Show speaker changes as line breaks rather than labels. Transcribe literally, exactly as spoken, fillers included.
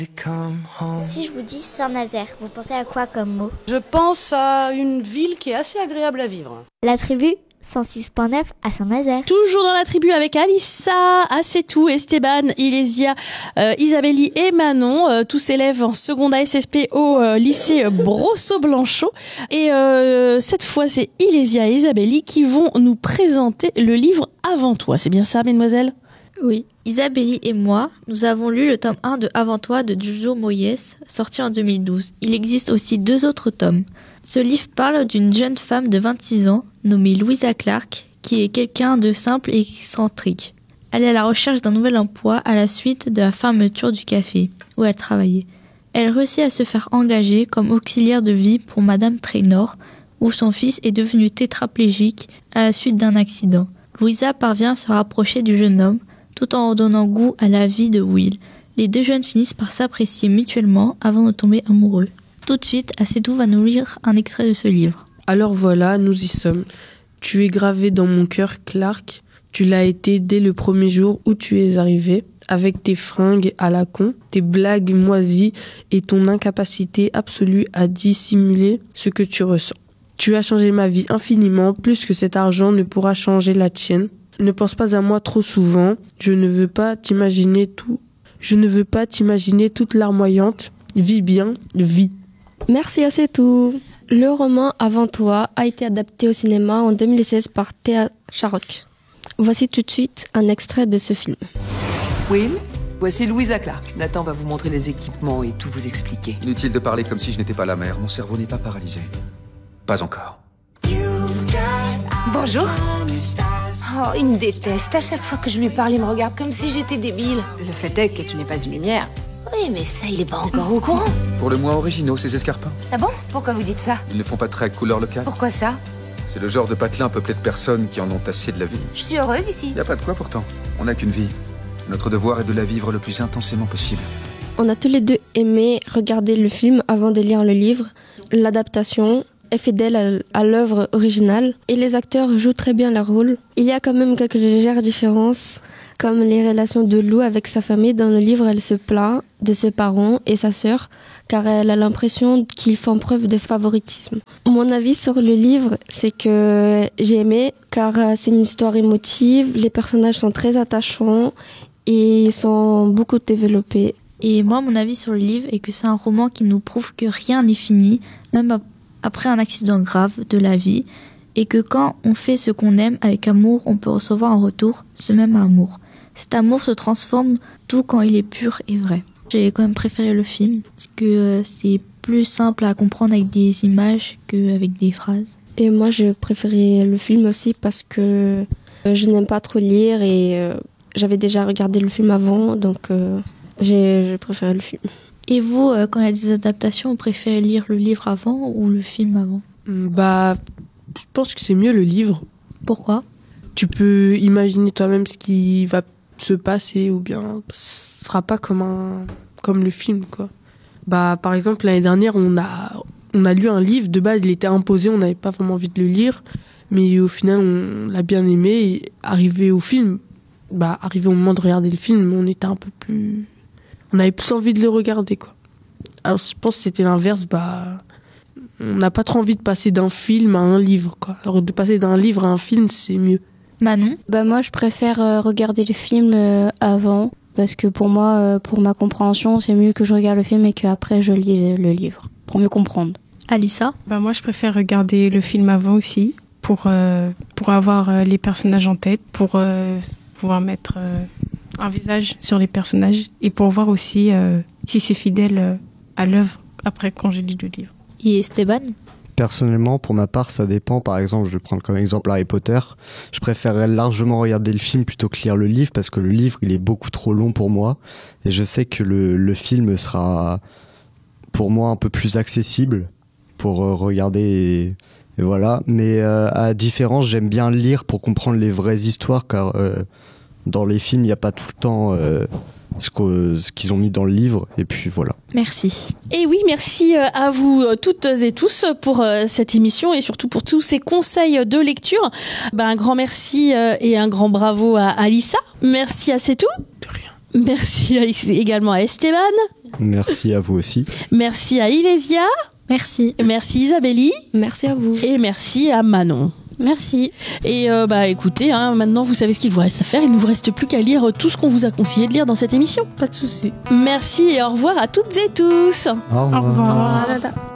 Si je vous dis Saint-Nazaire, vous pensez à quoi comme mot?
Je pense à une ville qui est assez agréable à vivre.
La tribu cent six point neuf à Saint-Nazaire.
Toujours dans la tribu avec Alissa, Assetou, Esteban, Ilésia, euh, Isabelli et Manon, euh, tous élèves en seconde A S S P au euh, lycée Brosso-Blanchot. Et euh, cette fois, c'est Ilésia et Isabelli qui vont nous présenter le livre Avant toi. C'est bien ça, mesdemoiselles?
Oui. Isabelli et moi, nous avons lu le tome un de Avant toi de Jojo Moyes, sorti en deux mille douze. Il existe aussi deux autres tomes. Ce livre parle d'une jeune femme de vingt-six ans, nommée Louisa Clark, qui est quelqu'un de simple et excentrique. Elle est à la recherche d'un nouvel emploi à la suite de la fermeture du café où elle travaillait. Elle réussit à se faire engager comme auxiliaire de vie pour Madame Traynor, où son fils est devenu tétraplégique à la suite d'un accident. Louisa parvient à se rapprocher du jeune homme, tout en redonnant goût à la vie de Will. Les deux jeunes finissent par s'apprécier mutuellement avant de tomber amoureux. Tout de suite, Assetou va nous lire un extrait de ce livre.
Alors voilà, nous y sommes. Tu es gravé dans mon cœur, Clark. Tu l'as été dès le premier jour où tu es arrivé, avec tes fringues à la con, tes blagues moisies et ton incapacité absolue à dissimuler ce que tu ressens. Tu as changé ma vie infiniment, plus que cet argent ne pourra changer la tienne. Ne pense pas à moi trop souvent, je ne veux pas t'imaginer tout. Je ne veux pas t'imaginer toute larmoyante. Vis bien, vis.
Merci à c'est tout. Le roman Avant toi a été adapté au cinéma en deux mille seize par Théa Charrock. Voici tout de suite un extrait de ce film.
Will, voici Louisa Clark. Nathan va vous montrer les équipements et tout vous expliquer.
Inutile de parler comme si je n'étais pas la mère. Mon cerveau n'est pas paralysé. Pas encore.
Bonjour. Oh, il me déteste. À chaque fois que je lui parle, il me regarde comme si j'étais débile. Le fait est que tu n'es pas une lumière. Oui, mais ça, il est pas encore au courant.
Pour le moins originaux, ces escarpins.
Ah bon? Pourquoi vous dites ça?
Ils ne font pas très couleur locale.
Pourquoi ça?
C'est le genre de patelin peuplé de personnes qui en ont assez de la vie.
Je suis heureuse ici.
Y a pas de quoi pourtant. On n'a qu'une vie. Notre devoir est de la vivre le plus intensément possible.
On a tous les deux aimé regarder le film avant de lire le livre. L'adaptation est fidèle à l'œuvre originale et les acteurs jouent très bien leur rôle. Il y a quand même quelques légères différences, comme les relations de Lou avec sa famille. Dans le livre, elle se plaint de ses parents et sa sœur, car elle a l'impression qu'ils font preuve de favoritisme. Mon avis sur le livre, c'est que j'ai aimé, car c'est une histoire émotive, les personnages sont très attachants et ils sont beaucoup développés.
Et moi, mon avis sur le livre est que c'est un roman qui nous prouve que rien n'est fini, même après un accident grave de la vie, et que quand on fait ce qu'on aime avec amour, on peut recevoir en retour ce même amour. Cet amour se transforme tout quand il est pur et vrai. J'ai quand même préféré le film, parce que c'est plus simple à comprendre avec des images qu'avec des phrases.
Et moi, je préférais le film aussi parce que je n'aime pas trop lire et euh, j'avais déjà regardé le film avant, donc euh, j'ai, j'ai préféré le film.
Et vous, euh, quand il y a des adaptations, vous préférez lire le livre avant ou le film avant?
Bah, je pense que c'est mieux le livre.
Pourquoi?
Tu peux imaginer toi-même ce qui va se passer ou bien ce sera pas comme un comme le film quoi. Bah par exemple l'année dernière on a on a lu un livre, de base il était imposé, on n'avait pas vraiment envie de le lire, mais au final on l'a bien aimé et arrivé au film, bah arrivé au moment de regarder le film, on était un peu plus on avait plus envie de le regarder quoi. Alors je pense que c'était l'inverse, bah on n'a pas trop envie de passer d'un film à un livre quoi. Alors de passer d'un livre à un film, c'est mieux.
Manon?
Bah moi je préfère euh, regarder le film euh, avant parce que pour moi, euh, pour ma compréhension, c'est mieux que je regarde le film et qu'après je lise le livre pour mieux comprendre.
Alissa?
Bah moi je préfère regarder le film avant aussi pour euh, pour avoir euh, les personnages en tête, pour euh, pouvoir mettre euh, un visage sur les personnages et pour voir aussi euh, si c'est fidèle euh, à l'œuvre après quand j'ai lu le livre.
Et Esteban?
Personnellement, pour ma part, ça dépend. Par exemple, je vais prendre comme exemple Harry Potter. Je préférerais largement regarder le film plutôt que lire le livre parce que le livre, il est beaucoup trop long pour moi. Et je sais que le, le film sera, pour moi, un peu plus accessible pour euh, regarder et, et voilà. Mais euh, à différence, j'aime bien lire pour comprendre les vraies histoires car euh, dans les films, il n'y a pas tout le temps... Euh, Ce, que, ce qu'ils ont mis dans le livre et puis voilà.
Merci. Et oui, merci à vous toutes et tous pour cette émission et surtout pour tous ces conseils de lecture. Ben, un grand merci et un grand bravo à Alissa. Merci à C'est tout.
De rien.
Merci à, également à Esteban.
Merci à vous aussi.
Merci à Ilésia.
Merci.
Merci Isabelli.
Merci à vous.
Et merci à Manon.
Merci.
Et euh, bah écoutez, hein, maintenant vous savez ce qu'il vous reste à faire. Il ne vous reste plus qu'à lire tout ce qu'on vous a conseillé de lire dans cette émission.
Pas de souci.
Merci et au revoir à toutes et tous.
Au revoir.
Au revoir.
Ah là là.